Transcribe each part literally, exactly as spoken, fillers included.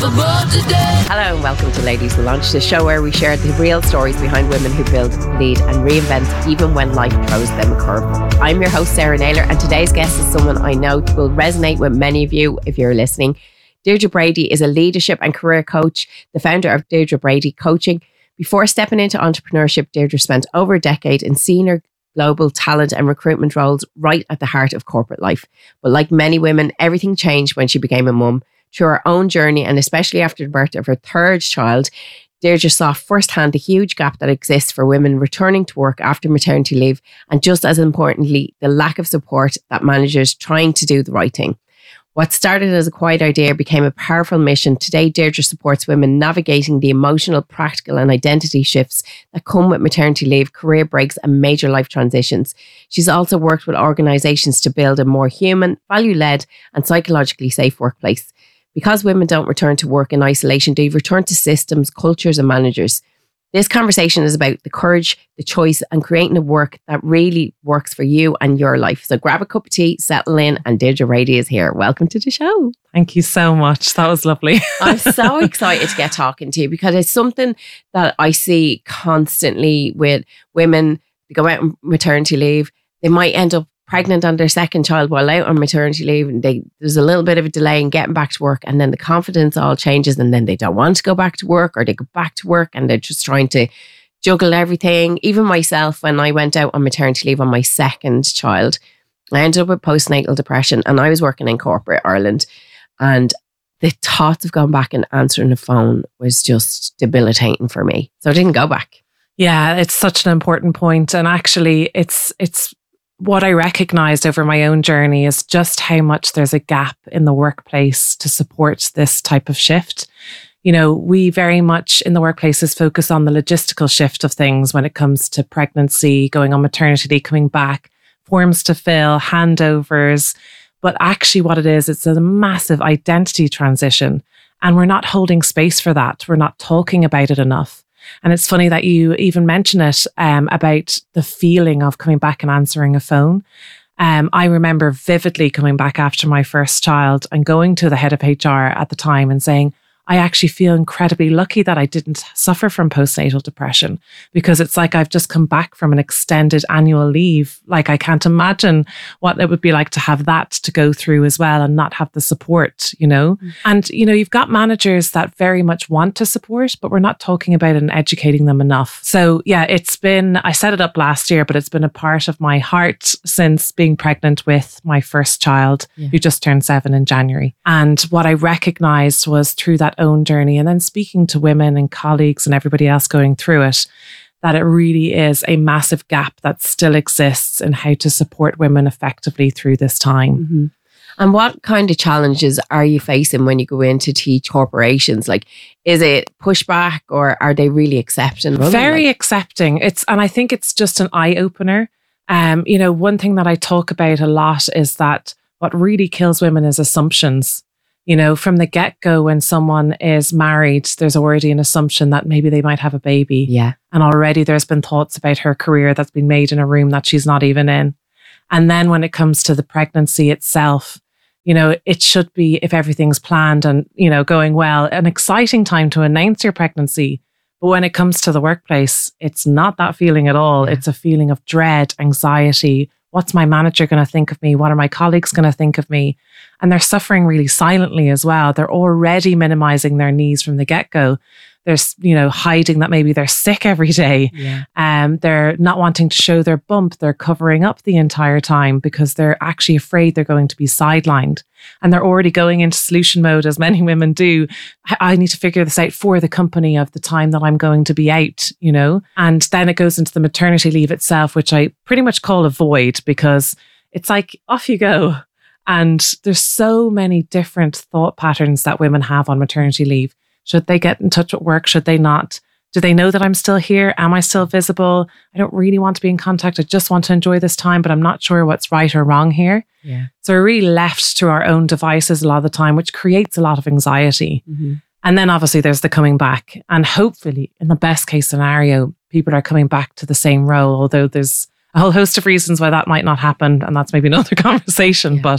unstoppable today. Hello and welcome to Ladies Will Launch, the show where we share the real stories behind women who build, lead and reinvent even when life throws them a curveball. I'm your host Sarah Naylor, and today's guest is someone I know will resonate with many of you if you're listening. Deirdre Brady is a leadership and career coach, the founder of Deirdre Brady Coaching. Before stepping into entrepreneurship, Deirdre spent over a decade in senior global talent and recruitment roles right at the heart of corporate life. But like many women, everything changed when she became a mum. Through her own journey, and especially after the birth of her third child, Deirdre saw firsthand the huge gap that exists for women returning to work after maternity leave, and just as importantly, the lack of support that managers trying to do the right thing. What started as a quiet idea became a powerful mission. Today, Deirdre supports women navigating the emotional, practical and identity shifts that come with maternity leave, career breaks and major life transitions. She's also worked with organisations to build a more human, value-led and psychologically safe workplace. Because women don't return to work in isolation, they return to systems, cultures and managers. This conversation is about the courage, the choice and creating a work that really works for you and your life. So grab a cup of tea, settle in, and Deirdre Brady is here. Welcome to the show. Thank you so much. That was lovely. I'm so excited to get talking to you because it's something that I see constantly with women. They go out on maternity leave. They might end up pregnant on their second child while out on maternity leave, and they, there's a little bit of a delay in getting back to work, and then the confidence all changes, and then they don't want to go back to work, or they go back to work and they're just trying to juggle everything. Even myself, when I went out on maternity leave on my second child, I ended up with postnatal depression, and I was working in corporate Ireland, and the thoughts of going back and answering the phone was just debilitating for me. So I didn't go back. Yeah, it's such an important point, and actually it's it's what I recognized over my own journey is just how much there's a gap in the workplace to support this type of shift. You know, we very much in the workplaces focus on the logistical shift of things when it comes to pregnancy, going on maternity, coming back, forms to fill, handovers. But actually what it is, it's a massive identity transition, and we're not holding space for that. We're not talking about it enough. And it's funny that you even mention it um, about the feeling of coming back and answering a phone. Um, I remember vividly coming back after my first child and going to the head of H R at the time and saying, I actually feel incredibly lucky that I didn't suffer from postnatal depression, because it's like I've just come back from an extended annual leave. Like I can't imagine what it would be like to have that to go through as well and not have the support, you know. Mm. And, you know, you've got managers that very much want to support, but we're not talking about it and educating them enough. So yeah, it's been, I set it up last year, but it's been a part of my heart since being pregnant with my first child, yeah. who just turned seven in January. And what I recognized was through that own journey and then speaking to women and colleagues and everybody else going through it, that it really is a massive gap that still exists in how to support women effectively through this time. Mm-hmm. And what kind of challenges are you facing when you go in to teach corporations? Like, is it pushback or are they really accepting? Very like- accepting. It's, and I think it's just an eye opener. Um, you know, one thing that I talk about a lot is that what really kills women is assumptions. You know, from the get-go, when someone is married, there's already an assumption that maybe they might have a baby. Yeah. And already there's been thoughts about her career that's been made in a room that she's not even in. And then when it comes to the pregnancy itself, you know, it should be, if everything's planned and, you know, going well, an exciting time to announce your pregnancy. But when it comes to the workplace, it's not that feeling at all. Yeah. It's a feeling of dread, anxiety. What's my manager going to think of me? What are my colleagues going to think of me? And they're suffering really silently as well. They're already minimizing their needs from the get-go. They're, you know, hiding that maybe they're sick every day. Yeah. Um, they're not wanting to show their bump. They're covering up the entire time because they're actually afraid they're going to be sidelined. And they're already going into solution mode, as many women do. I need to figure this out for the company of the time that I'm going to be out, you know? And then it goes into the maternity leave itself, which I pretty much call a void, because it's like, off you go. And there's so many different thought patterns that women have on maternity leave. Should they get in touch with work? Should they not? Do they know that I'm still here? Am I still visible? I don't really want to be in contact. I just want to enjoy this time, but I'm not sure what's right or wrong here. Yeah. So we're really left to our own devices a lot of the time, which creates a lot of anxiety. Mm-hmm. And then obviously there's the coming back. And hopefully, in the best case scenario, people are coming back to the same role, although there's a whole host of reasons why that might not happen. And that's maybe another conversation. Yeah. But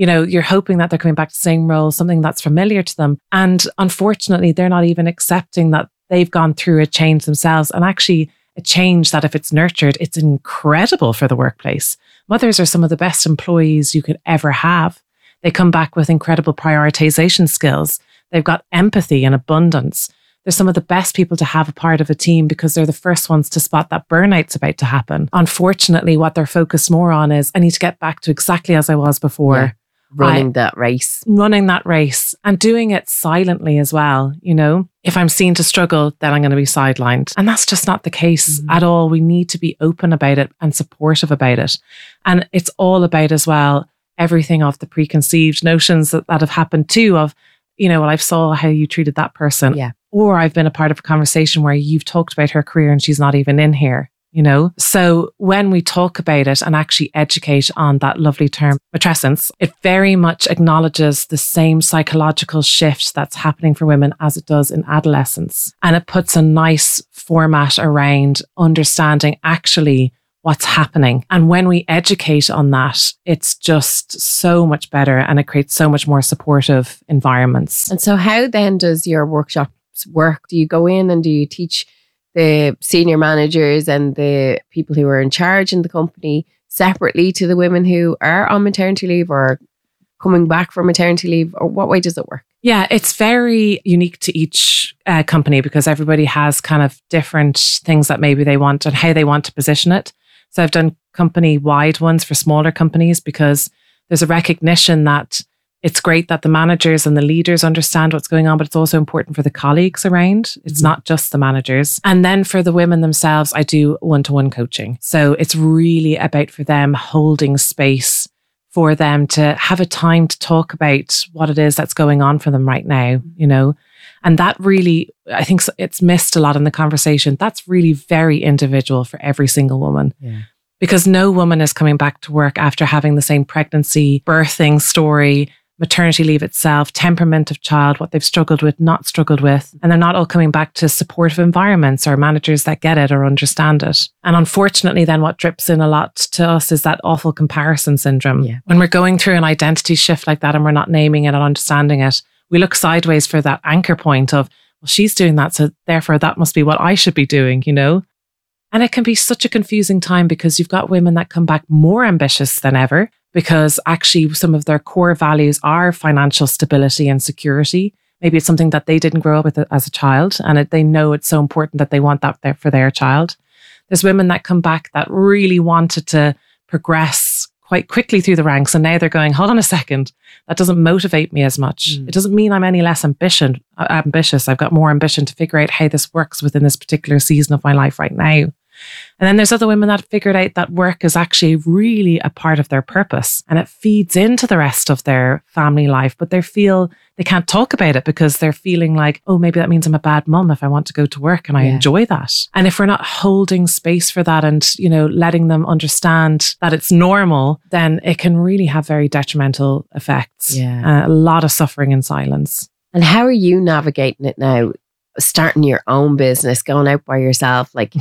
You know, you're hoping that they're coming back to the same role, something that's familiar to them. And unfortunately, they're not even accepting that they've gone through a change themselves, and actually a change that if it's nurtured, it's incredible for the workplace. Mothers are some of the best employees you could ever have. They come back with incredible prioritization skills. They've got empathy and abundance. They're some of the best people to have a part of a team because they're the first ones to spot that burnout's about to happen. Unfortunately, what they're focused more on is, I need to get back to exactly as I was before. Yeah. Running I, that race. Running that race and doing it silently as well. You know, if I'm seen to struggle, then I'm going to be sidelined. And that's just not the case mm-hmm. at all. We need to be open about it and supportive about it. And it's all about as well, everything of the preconceived notions that, that have happened too of, you know, well, I've saw how you treated that person. Yeah. Or I've been a part of a conversation where you've talked about her career and she's not even in here. You know, so when we talk about it and actually educate on that lovely term, matrescence, it very much acknowledges the same psychological shift that's happening for women as it does in adolescence. And it puts a nice format around understanding actually what's happening. And when we educate on that, it's just so much better and it creates so much more supportive environments. And so how then does your workshops work? Do you go in and do you teach the senior managers and the people who are in charge in the company separately to the women who are on maternity leave or coming back from maternity leave? Or what way does it work? Yeah, it's very unique to each uh, company because everybody has kind of different things that maybe they want and how they want to position it. So I've done company-wide ones for smaller companies because there's a recognition that it's great that the managers and the leaders understand what's going on, but it's also important for the colleagues around. It's mm-hmm. not just the managers. And then for the women themselves, I do one-to-one coaching. So it's really about for them holding space for them to have a time to talk about what it is that's going on for them right now, you know. And that really, I think it's missed a lot in the conversation. That's really very individual for every single woman. Yeah. Because no woman is coming back to work after having the same pregnancy, birthing story, maternity leave itself, temperament of child, what they've struggled with, not struggled with. And they're not all coming back to supportive environments or managers that get it or understand it. And unfortunately, then what drips in a lot to us is that awful comparison syndrome. Yeah. When we're going through an identity shift like that and we're not naming it and understanding it, we look sideways for that anchor point of, well, she's doing that, so therefore that must be what I should be doing, you know? And it can be such a confusing time because you've got women that come back more ambitious than ever, because actually some of their core values are financial stability and security. Maybe it's something that they didn't grow up with as a child and it, they know it's so important that they want that there for their child. There's women that come back that really wanted to progress quite quickly through the ranks and now they're going, hold on a second, that doesn't motivate me as much. Mm. It doesn't mean I'm any less ambition, uh, ambitious. I've got more ambition to figure out how this works within this particular season of my life right now. And then there's other women that figured out that work is actually really a part of their purpose and it feeds into the rest of their family life, but they feel they can't talk about it because they're feeling like, oh, maybe that means I'm a bad mum if I want to go to work and I yeah. enjoy that. And if we're not holding space for that and, you know, letting them understand that it's normal, then it can really have very detrimental effects. Yeah. Uh, a lot of suffering in silence. And how are you navigating it now? Starting your own business, going out by yourself, like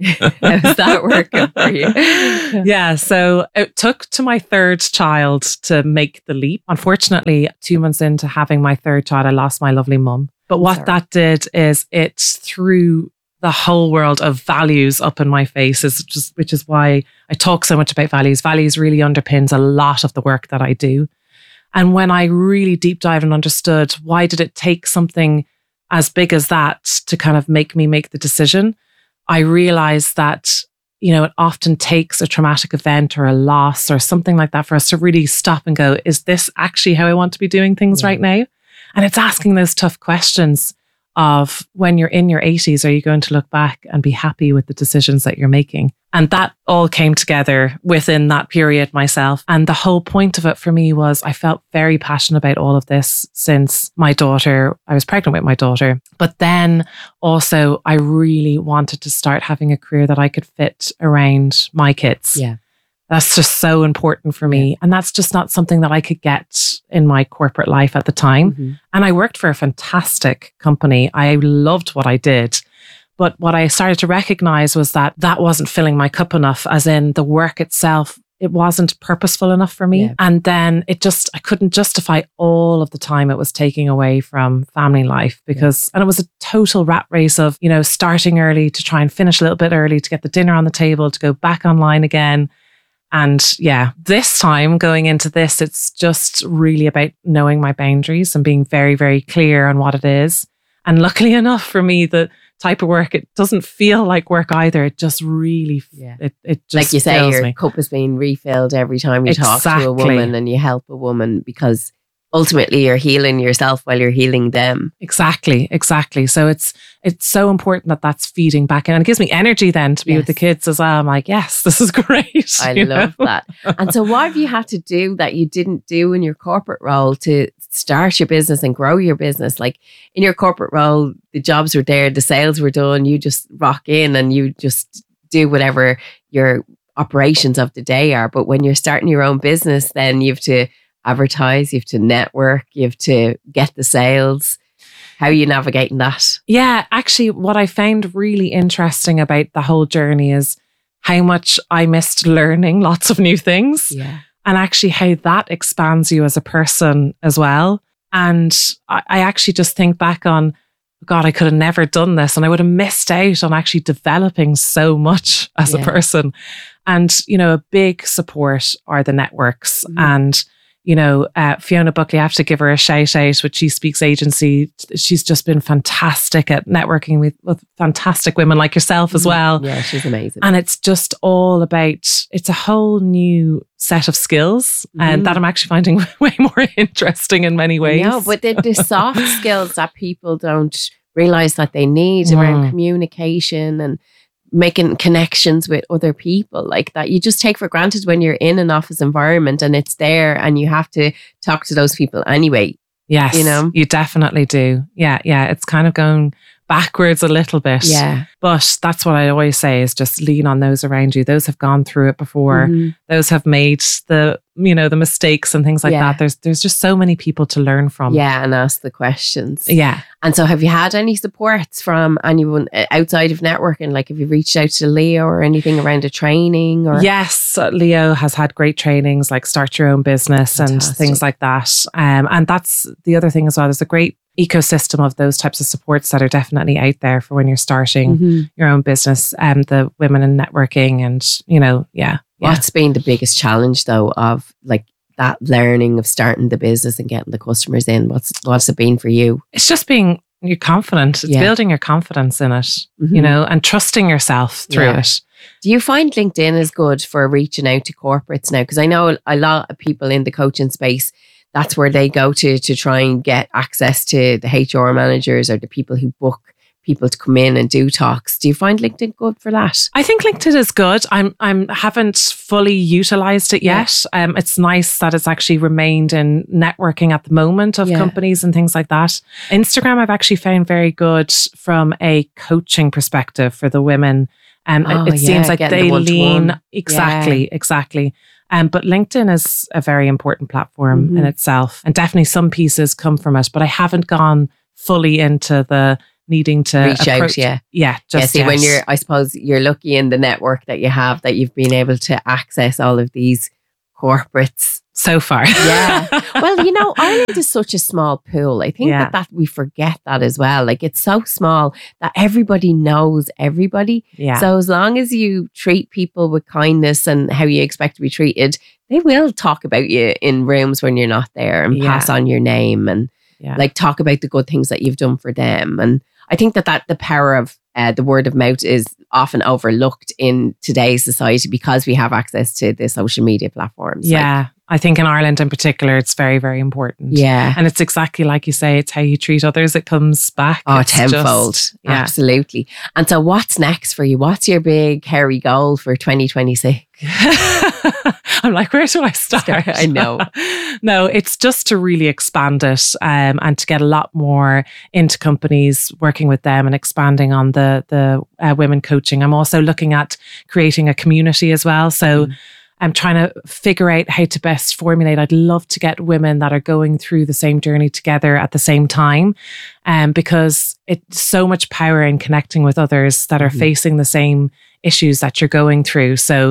how's that working for you? Yeah, so it took to my third child to make the leap. Unfortunately, two months into having my third child, I lost my lovely mum. But what Sorry. that did is it threw the whole world of values up in my face, is just which is why I talk so much about values. Values really underpins a lot of the work that I do. And when I really deep dived and understood why did it take something as big as that to kind of make me make the decision, I realized that, you know, it often takes a traumatic event or a loss or something like that for us to really stop and go, is this actually how I want to be doing things yeah. right now? And it's asking those tough questions of when you're in your eighties, are you going to look back and be happy with the decisions that you're making? And that all came together within that period myself. And the whole point of it for me was I felt very passionate about all of this since my daughter, I was pregnant with my daughter. But then also I really wanted to start having a career that I could fit around my kids. Yeah. That's just so important for me. Yeah. And that's just not something that I could get in my corporate life at the time. Mm-hmm. And I worked for a fantastic company. I loved what I did. But what I started to recognize was that that wasn't filling my cup enough, as in the work itself it wasn't purposeful enough for me. Yeah. And then it just, I couldn't justify all of the time it was taking away from family life because, yeah. and it was a total rat race of, you know, starting early to try and finish a little bit early to get the dinner on the table, to go back online again. And yeah, this time going into this, it's just really about knowing my boundaries and being very, very clear on what it is. And luckily enough for me, the type of work, it doesn't feel like work either. It just really, yeah. it, it just like you say, your me. cup is being refilled every time you exactly. talk to a woman and you help a woman, because ultimately you're healing yourself while you're healing them. Exactly, exactly. So it's it's so important that that's feeding back in, and it gives me energy then to be yes. with the kids as well. I'm like, yes, this is great. I love know? that. And so what have you had to do that you didn't do in your corporate role to start your business and grow your business? Like in your corporate role, the jobs were there, the sales were done, you just rock in and you just do whatever your operations of the day are. But when you're starting your own business, then you have to advertise, you have to network, you have to get the sales. How are you navigating that? Yeah, actually, what I found really interesting about the whole journey is how much I missed learning lots of new things. Yeah. And actually how that expands you as a person as well. And I, I actually just think back on, God, I could have never done this and I would have missed out on actually developing so much as yeah. a person. And, you know, a big support are the networks. Mm. And you know, uh, Fiona Buckley, I have to give her a shout out with She Speaks Agency. She's just been fantastic at networking with, with fantastic women like yourself as well. Yeah, she's amazing. And it's just all about, it's a whole new set of skills mm. and that I'm actually finding way more interesting in many ways. No, but the, the soft skills that people don't realize that they need mm. around communication and making connections with other people like that you just take for granted when you're in an office environment and it's there and you have to talk to those people anyway. Yes, you know, you definitely do. Yeah, yeah. It's kind of going backwards a little bit. Yeah. But that's what I always say is just lean on those around you. Those have gone through it before. Mm-hmm. Those have made the, you know, the mistakes and things like yeah. that. There's there's just so many people to learn from. Yeah, and ask the questions. Yeah. And so have you had any supports from anyone outside of networking? Like have you reached out to Leo or anything around a training? Or Yes, Leo has had great trainings like Start Your Own Business Fantastic. And things like that. Um, and that's the other thing as well. There's a great ecosystem of those types of supports that are definitely out there for when you're starting mm-hmm. your own business, and um, the women in networking and, you know, yeah. yeah. What's been the biggest challenge though of like that learning of starting the business and getting the customers in? What's what's it been for you? It's just being you're confident. It's yeah. building your confidence in it, mm-hmm. you know, and trusting yourself through yeah. it. Do you find LinkedIn is good for reaching out to corporates now? Because I know a lot of people in the coaching space, that's where they go to to try and get access to the H R managers or the people who book people to come in and do talks. Do you find LinkedIn good for that? I think LinkedIn is good. I'm I'm haven't fully utilized it yet. Yeah. Um, it's nice that it's actually remained in networking at the moment of yeah. companies and things like that. Instagram, I've actually found very good from a coaching perspective for the women. And um, oh, it, it yeah, seems like they the lean exactly, yeah. exactly. Um, but LinkedIn is a very important platform mm-hmm. in itself, and definitely some pieces come from it. But I haven't gone fully into the needing to reach approach. out. Yeah, yeah. Just yeah, see, yet. when you're, I suppose you're lucky in the network that you have that you've been able to access all of these corporates so far. Yeah. Well, you know, Ireland is such a small pool. I think yeah. that, that we forget that as well. Like it's so small that everybody knows everybody. Yeah. So as long as you treat people with kindness and how you expect to be treated, they will talk about you in rooms when you're not there and yeah. pass on your name and yeah. like talk about the good things that you've done for them. And I think that, that the power of uh, the word of mouth is often overlooked in today's society because we have access to the social media platforms. Yeah. Like, I think in Ireland in particular, it's very, very important. Yeah. And it's exactly like you say, it's how you treat others. It comes back. Oh, it's tenfold. Just, yeah. Absolutely. And so what's next for you? What's your big, hairy goal for twenty twenty-six? I'm like, where do I start? I know. No, it's just to really expand it um, and to get a lot more into companies, working with them and expanding on the, the uh, women coaching. I'm also looking at creating a community as well. So mm. I'm trying to figure out how to best formulate. I'd love to get women that are going through the same journey together at the same time, um, because it's so much power in connecting with others that are mm-hmm. facing the same issues that you're going through. So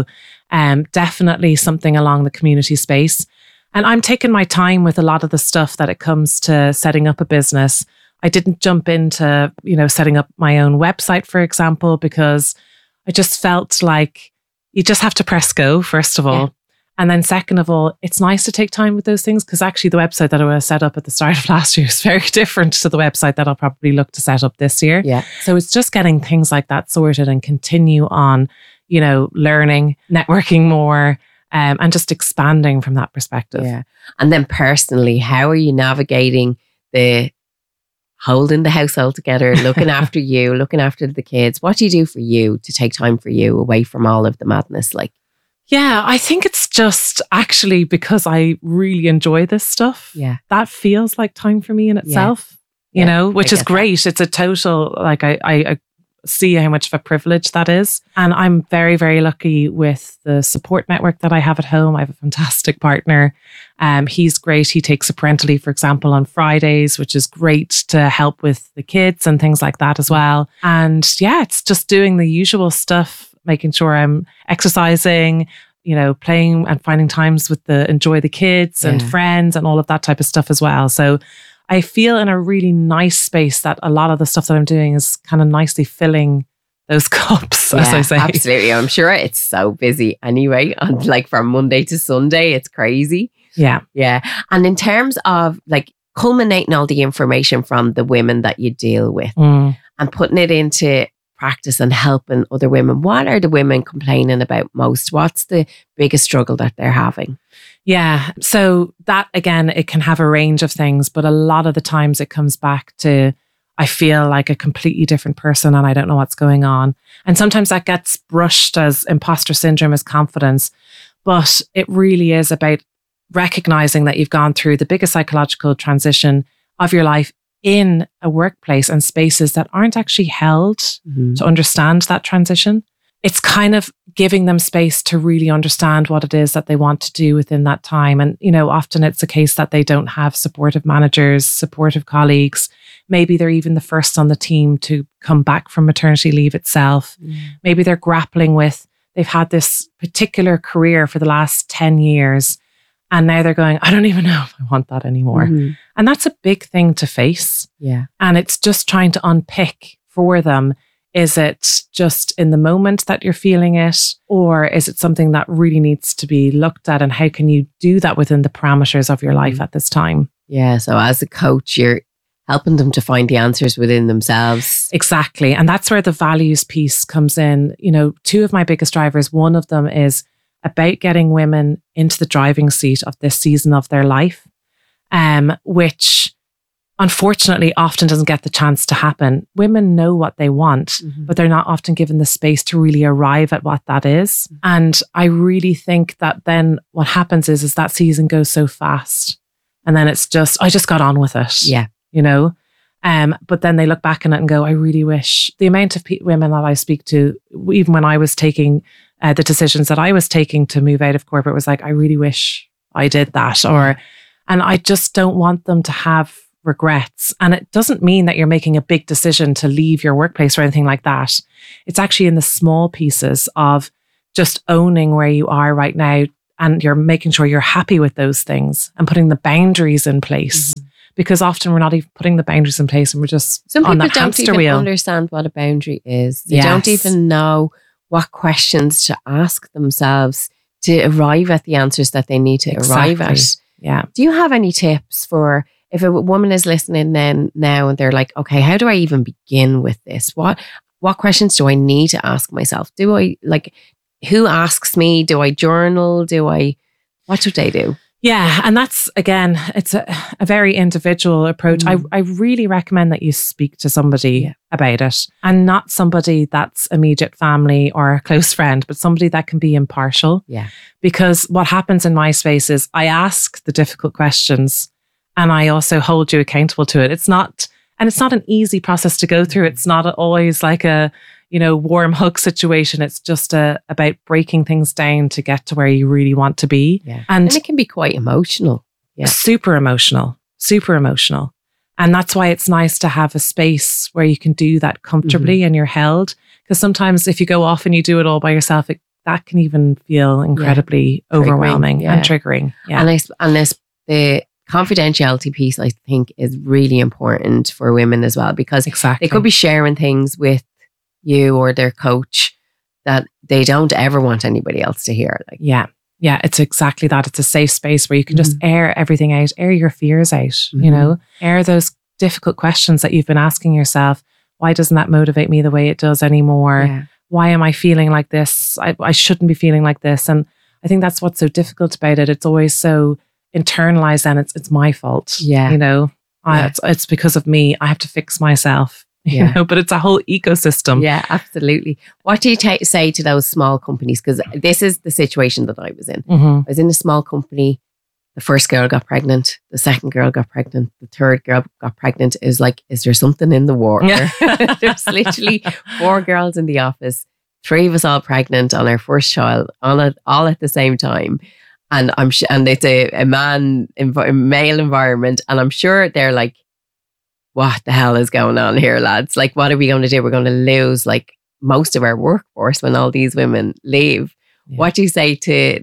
Um, definitely something along the community space. And I'm taking my time with a lot of the stuff that it comes to setting up a business. I didn't jump into, you know, setting up my own website, for example, because I just felt like you just have to press go, first of all. Yeah. And then second of all, it's nice to take time with those things, because actually the website that I was set up at the start of last year is very different to the website that I'll probably look to set up this year. Yeah. So it's just getting things like that sorted and continue on, you know, learning, networking more, um, and just expanding from that perspective. Yeah. And then personally, how are you navigating the holding the household together, looking after you, looking after the kids? What do you do for you to take time for you away from all of the madness? Like, yeah, I think it's just actually because I really enjoy this stuff. Yeah. That feels like time for me in itself, yeah. you yeah, know, which is great. That. It's a total, like I, I, I see how much of a privilege that is. And I'm very, very lucky with the support network that I have at home. I have a fantastic partner. Um, he's great. He takes a parental leave, for example, on Fridays, which is great to help with the kids and things like that as well. And yeah, it's just doing the usual stuff, making sure I'm exercising, you know, playing and finding times with the enjoy the kids and yeah. friends and all of that type of stuff as well. So I feel in a really nice space that a lot of the stuff that I'm doing is kind of nicely filling those cups, yeah, as I say. Absolutely. I'm sure it's so busy anyway. And like from Monday to Sunday, it's crazy. Yeah. Yeah. And in terms of like culminating all the information from the women that you deal with mm. and putting it into practice and helping other women, what are the women complaining about most? What's the biggest struggle that they're having? Yeah. So that, again, it can have a range of things, but a lot of the times it comes back to, I feel like a completely different person and I don't know what's going on. And sometimes that gets brushed as imposter syndrome, as confidence, but it really is about recognizing that you've gone through the biggest psychological transition of your life in a workplace and spaces that aren't actually held mm-hmm. to understand that transition. It's kind of giving them space to really understand what it is that they want to do within that time. And, you know, often it's a case that they don't have supportive managers, supportive colleagues. Maybe they're even the first on the team to come back from maternity leave itself. Mm. Maybe they're grappling with, they've had this particular career for the last ten years. And now they're going, I don't even know if I want that anymore. Mm-hmm. And that's a big thing to face. Yeah. And it's just trying to unpick for them. Is it just in the moment that you're feeling it? Or is it something that really needs to be looked at? And how can you do that within the parameters of your life mm-hmm. at this time? Yeah. So as a coach, you're helping them to find the answers within themselves. Exactly. And that's where the values piece comes in. You know, two of my biggest drivers, one of them is about getting women into the driving seat of this season of their life, um, which unfortunately often doesn't get the chance to happen. Women know what they want, mm-hmm. but they're not often given the space to really arrive at what that is. Mm-hmm. And I really think that then what happens is, is that season goes so fast. And then it's just, I just got on with it. Yeah. You know? Um, but then they look back on it and go, I really wish the amount of pe- women that I speak to, even when I was taking uh, the decisions that I was taking to move out of corporate, was like, I really wish I did that. Or, and I just don't want them to have regrets. And it doesn't mean that you're making a big decision to leave your workplace or anything like that. It's actually in the small pieces of just owning where you are right now. And you're making sure you're happy with those things and putting the boundaries in place. Mm-hmm. Because often we're not even putting the boundaries in place and we're just Some on people that don't hamster even wheel. understand what a boundary is. They Yes. don't even know what questions to ask themselves to arrive at the answers that they need to Exactly. arrive at. Yeah. Do you have any tips for if a woman is listening then now and they're like, okay, how do I even begin with this? What what questions do I need to ask myself? Do I like who asks me? Do I journal? Do I what should they do? Yeah. And that's, again, it's a, a very individual approach. Mm. I, I really recommend that you speak to somebody yeah. about it, and not somebody that's immediate family or a close friend, but somebody that can be impartial. Yeah. Because what happens in my space is I ask the difficult questions and I also hold you accountable to it. It's not, and it's not an easy process to go through. It's not always like a, you know, warm hug situation. It's just a, about breaking things down to get to where you really want to be. Yeah. And, and it can be quite emotional. Yeah. Super emotional, super emotional. And that's why it's nice to have a space where you can do that comfortably mm-hmm. and you're held. Because sometimes if you go off and you do it all by yourself, it that can even feel incredibly yeah. overwhelming yeah. and triggering. Yeah. And I, and this, the confidentiality piece, I think, is really important for women as well, because exactly. they could be sharing things with you or their coach that they don't ever want anybody else to hear. Like, yeah. Yeah, it's exactly that. It's a safe space where you can just mm. air everything out, air your fears out, mm-hmm. you know, air those difficult questions that you've been asking yourself. Why doesn't that motivate me the way it does anymore? Yeah. Why am I feeling like this? I, I shouldn't be feeling like this. And I think that's what's so difficult about it. It's always so internalized and it's it's my fault. Yeah. You know, I, yeah. it's, it's because of me. I have to fix myself. You yeah. know, but it's a whole ecosystem. Yeah, absolutely. What do you ta- say to those small companies? Because this is the situation that I was in. Mm-hmm. I was in a small company. The first girl got pregnant. The second girl got pregnant. The third girl got pregnant. It was like, is there something in the water? Yeah. There's literally four girls in the office. Three of us all pregnant on our first child, all at, all at the same time. And I'm sh- and it's a, a man, env- male environment. And I'm sure they're like, what the hell is going on here, lads? Like, what are we going to do? We're going to lose like most of our workforce when all these women leave. Yeah. What do you say to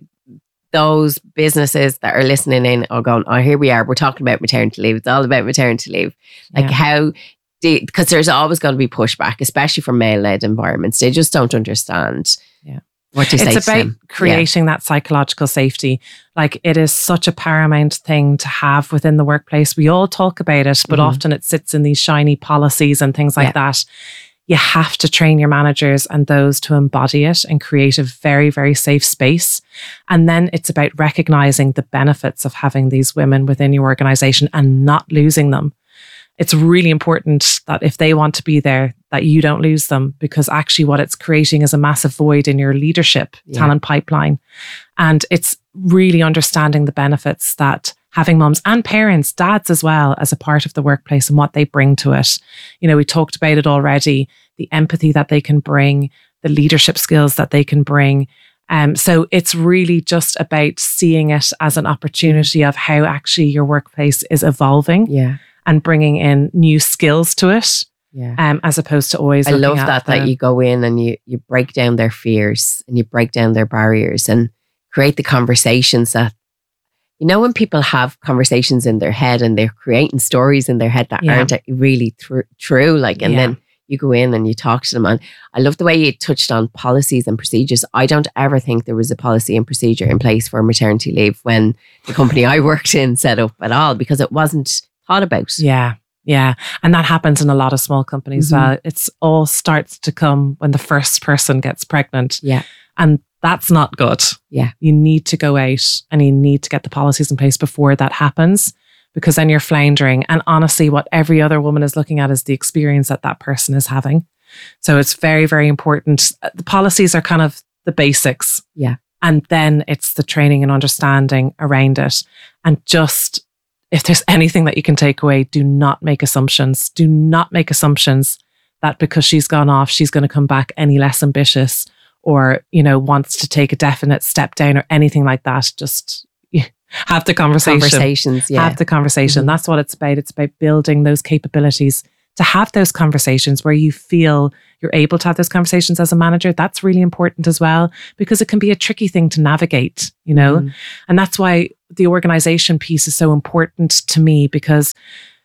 those businesses that are listening in or going, oh, here we are. We're talking about maternity leave. It's all about maternity leave. Like yeah. how, because there's always going to be pushback, especially from male-led environments. They just don't understand. Yeah. What do you it's say about to creating yeah. that psychological safety. Like it is such a paramount thing to have within the workplace. We all talk about it, but mm-hmm. often it sits in these shiny policies and things like yeah. that. You have to train your managers and those to embody it and create a very, very safe space. And then it's about recognizing the benefits of having these women within your organization and not losing them. It's really important that if they want to be there, that you don't lose them, because actually what it's creating is a massive void in your leadership yeah. talent pipeline. And it's really understanding the benefits that having mums and parents, dads as well, as a part of the workplace and what they bring to it. You know, we talked about it already, the empathy that they can bring, the leadership skills that they can bring. Um, so it's really just about seeing it as an opportunity of how actually your workplace is evolving. Yeah. And bringing in new skills to it, yeah. um, as opposed to always. I love that the, that you go in and you you break down their fears and you break down their barriers and create the conversations that, you know, when people have conversations in their head and they're creating stories in their head that yeah. aren't really tr- true, like, and yeah. then you go in and you talk to them. And I love the way you touched on policies and procedures. I don't ever think there was a policy and procedure in place for maternity leave when the company I worked in set up at all, because it wasn't thought about. Yeah, yeah. And that happens in a lot of small companies. Mm-hmm. Well, it's all starts to come when the first person gets pregnant. Yeah. And that's not good. Yeah. You need to go out and you need to get the policies in place before that happens, because then you're floundering. And honestly, what every other woman is looking at is the experience that that person is having. So it's very, very important. The policies are kind of the basics. Yeah. And then it's the training and understanding around it. And just, if there's anything that you can take away, do not make assumptions. Do not make assumptions that because she's gone off, she's going to come back any less ambitious or, you know, wants to take a definite step down or anything like that. Just have the conversation. Conversations, yeah. Have the conversation. Mm-hmm. That's what it's about. It's about building those capabilities to have those conversations where you feel you're able to have those conversations as a manager. That's really important as well, because it can be a tricky thing to navigate, you know? Mm. And that's why the organization piece is so important to me, because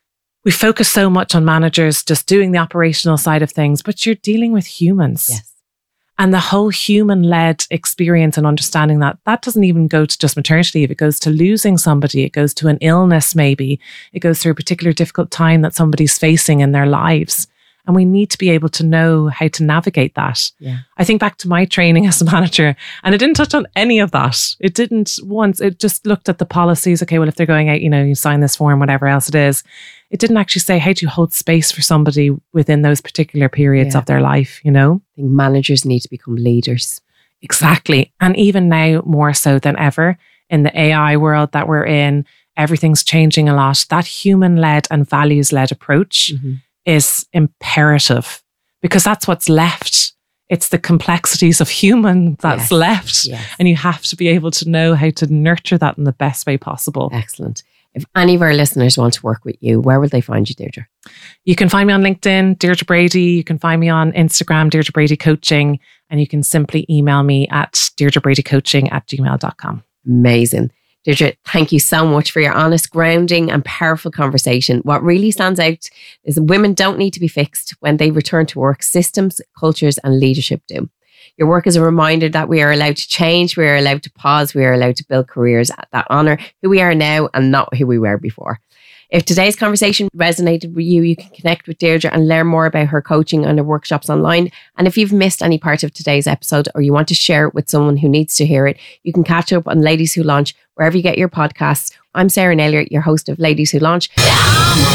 we focus so much on managers just doing the operational side of things, but you're dealing with humans. Yes. And the whole human-led experience and understanding that, that doesn't even go to just maternity leave. It goes to losing somebody. It goes to an illness, maybe. It goes through a particular difficult time that somebody's facing in their lives. And we need to be able to know how to navigate that. Yeah. I think back to my training as a manager, and it didn't touch on any of that. It didn't once. It just looked at the policies. Okay, well, if they're going out, you know, you sign this form, whatever else it is. It didn't actually say, how do you hold space for somebody within those particular periods yeah. of their life, you know? I think managers need to become leaders. Exactly. And even now, more so than ever, in the A I world that we're in, everything's changing a lot. That human-led and values-led approach mm-hmm. is imperative, because that's what's left. It's the complexities of human that's yes. left. Yes. And you have to be able to know how to nurture that in the best way possible. Excellent. If any of our listeners want to work with you, where will they find you, Deirdre? You can find me on LinkedIn, Deirdre Brady. You can find me on Instagram, Deirdre Brady Coaching. And you can simply email me at deirdre brady coaching at gmail dot com. Amazing. Deirdre, thank you so much for your honest, grounding and powerful conversation. What really stands out is that women don't need to be fixed when they return to work. Systems, cultures and leadership do. Your work is a reminder that we are allowed to change, we are allowed to pause, we are allowed to build careers that honour who we are now and not who we were before. If today's conversation resonated with you, you can connect with Deirdre and learn more about her coaching and her workshops online. And if you've missed any part of today's episode or you want to share it with someone who needs to hear it, you can catch up on Ladies Who Launch wherever you get your podcasts. I'm Sarah Naylor, your host of Ladies Who Launch.